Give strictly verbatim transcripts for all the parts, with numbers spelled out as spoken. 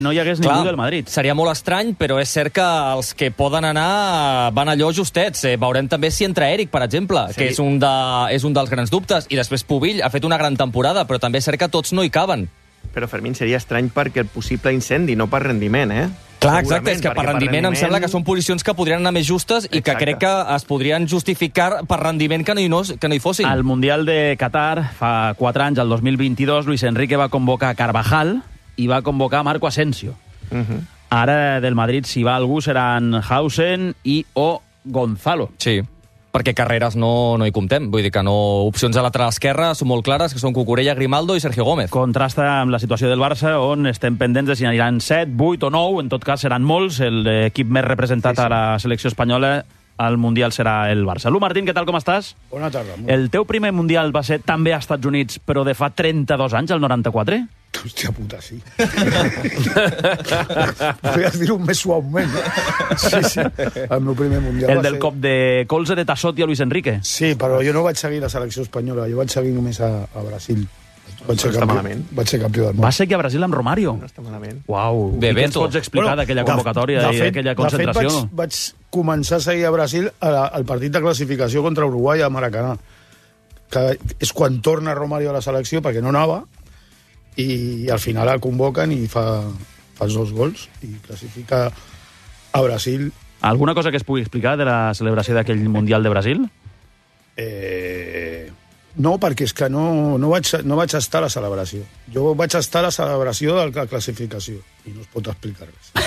no hi hagués ningú del Madrid. Seria molt estrany, però és cert que els que poden anar van allò justets. Eh, veurem també si entra Eric, per exemple, sí. que és un, de, és un dels grans dubtes. I després Pubill ha fet una gran temporada, però també és cert que tots no hi caben. Però, Fermín, seria estrany perquè el possible incendi, no per rendiment, eh? Clar, exacte, és que per rendiment, per rendiment em sembla que són posicions que podrien anar més justes i exacte. que crec que es podrien justificar per rendiment que no hi, no, que no hi fossin. Al Mundial de Qatar, fa quatre anys, el dos mil vint-i-dos, Luis Enrique va convocar Carvajal i va convocar Marco Asensio. Uh -huh. Ara del Madrid, si va algú, seran Hausen i o Gonzalo. Sí, perquè carreres no, no hi comptem. Vull dir que no, opcions a lateral esquerra són molt clares, que són Cucurella, Grimaldo i Sergio Gómez. Contrasta amb la situació del Barça, on estem pendents de si aniran set, vuit o nou, en tot cas seran molts. L'equip més representat sí, sí. a la selecció espanyola al Mundial serà el Barça. Lu Martín, què tal, com estàs? Bona tarda. El teu primer Mundial va ser també als Estats Units, però de fa trenta-dos anys, el noranta-quatre? Hòstia puta, sí. Podries dir-ho més suaument. Sí, sí. El meu primer Mundial El va del ser... cop de colze de Tassotti a Luis Enrique. Sí, però jo no vaig seguir la selecció espanyola, jo vaig seguir només a, a Brasil. Vaig ser, campió, vaig ser campió del món. Va seguir a Brasil amb Romario? No està malament. Uau. I què ens pots explicar bueno, d'aquella convocatòria i d'aquella concentració? De fet, vaig, vaig començar a seguir a Brasil al partit de classificació contra Uruguai a Maracanà. Que és quan torna Romario a la selecció, perquè no anava, i al final el convoquen i fa, fa els dos gols i classifica a Brasil. Alguna cosa que es pugui explicar de la celebració d'aquell Mundial de Brasil? Eh... No, perquè és que no, no, vaig, no vaig estar a la celebració. Jo vaig estar a la celebració de la clasificació i no es pot explicar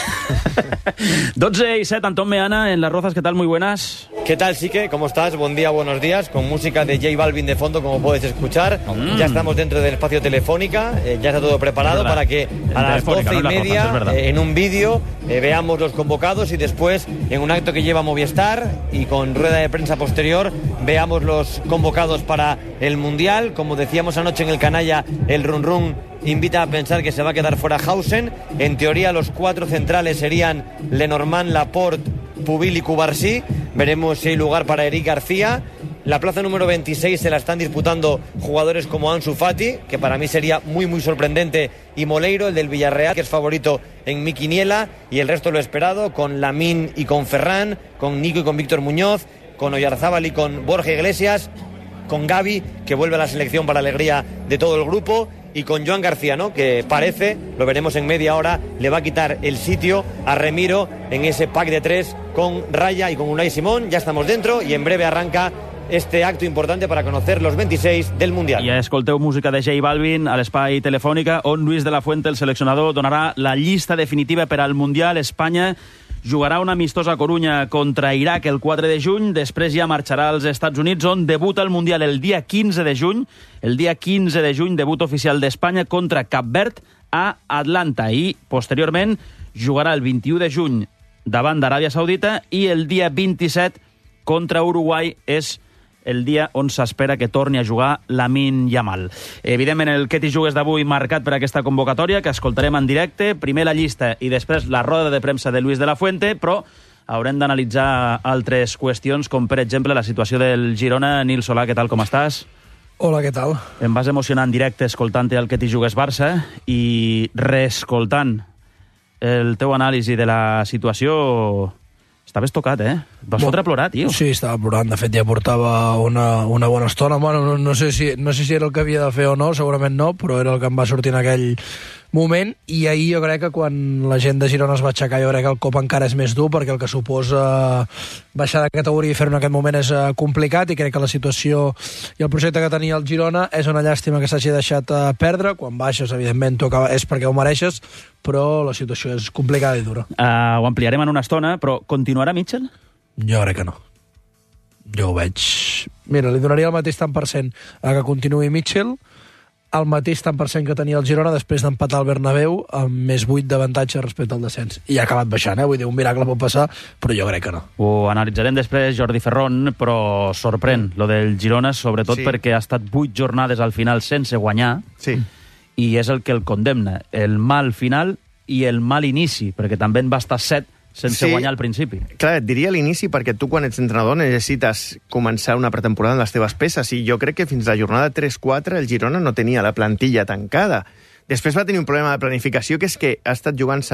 res. doce y siete, Antón Meana en Las Rozas. ¿Qué tal? Muy buenas. ¿Qué tal, Sique? ¿Cómo estás? Buen día, buenos días. Con música de J Balvin de fondo, como puedes escuchar. Mm. Ya estamos dentro del espacio Telefónica. Eh, ya está todo preparado para que a las doce y media, no eh, en un vídeo, eh, veamos los convocados y después, en un acto que lleva Movistar y con rueda de prensa posterior, veamos los convocados para el Mundial. Como decíamos anoche en el Canalla, el Run Run invita a pensar que se va a quedar fuera Hausen. En teoría, los cuatro centrales serían Lenormand, Laporte, Pubill y Cubarsí. Veremos si hay lugar para Eric García. La plaza número veintiséis se la están disputando jugadores como Ansu Fati, que para mí sería muy muy sorprendente, y Moleiro, el del Villarreal, que es favorito en mi quiniela, y el resto lo esperado, con Lamine y con Ferran, con Nico y con Víctor Muñoz, con Oyarzábal y con Borja Iglesias, con Gavi, que vuelve a la selección para alegría de todo el grupo, y con Joan García, ¿no? Que parece, lo veremos en media hora, le va a quitar el sitio a Remiro en ese pack de tres con Raya y con Unai Simón. Ya estamos dentro y en breve arranca este acto importante para conocer los veintiséis del Mundial. Ja escolteu música de J Balvin a l'Espai Telefònica, on Luis de la Fuente, el seleccionador, donarà la llista definitiva per al Mundial. Espanya jugarà una amistosa a Corunya contra Iraq el quatre de juny, després ja marxarà als Estats Units, on debuta el Mundial el dia quinze de juny. El dia quinze de juny, debut oficial d'Espanya contra Cap Verd a Atlanta, i posteriorment jugarà el vint-i-u de juny davant d'Aràbia Saudita, i el dia vint-i-set contra Uruguai és el dia on s'espera que torni a jugar Lamine Yamal. Evidentment, el Què t'hi jugues d'avui marcat per aquesta convocatòria, que escoltarem en directe, primer la llista i després la roda de premsa de Luis de la Fuente, però haurem d'analitzar altres qüestions, com per exemple la situació del Girona. Nil Solà, què tal, com estàs? Hola, què tal? Em vas emocionar en directe escoltant-te el Què t'hi jugues Barça i reescoltant el teu anàlisi de la situació. Estaves tocat, eh? Vas fotre a plorar, tio. Sí, estava plorant. De fet, ja portava una, una bona estona. Bueno, no, no, sé si, no sé si era el que havia de fer o no, segurament no, però era el que em va sortir en aquell moment. I ahir jo crec que quan la gent de Girona es va aixecar, jo crec que el cop encara és més dur, perquè el que suposa baixar de categoria i fer-ho en aquest moment és complicat, i crec que la situació i el projecte que tenia el Girona és una llàstima que s'hagi deixat perdre. Quan baixes, evidentment, és perquè ho mereixes, però la situació és complicada i dura. Uh, ho ampliarem en una estona, però continuarà Mitchell? Jo crec que no. Jo ho veig... Mira, li donaria el mateix tant per cent a que continuï Mitchell, el mateix tant per cent que tenia el Girona després d'empatar el Bernabéu amb més vuit d'avantatge respecte al descens. I ha acabat baixant, eh? Vull dir, un miracle pot passar, però jo crec que no. Ho analitzarem després, Jordi Ferrón, però sorprèn lo del Girona, sobretot sí. perquè ha estat vuit jornades al final sense guanyar, sí. i és el que el condemna, el mal final i el mal inici, perquè també en va estar set sense sí. guanyar al principi. Clar, et diria a l'inici, perquè tu quan ets entrenador necessites començar una pretemporada amb les teves peces, i jo crec que fins la jornada tres quatre el Girona no tenia la plantilla tancada. Després va tenir un problema de planificació, que és que ha estat jugant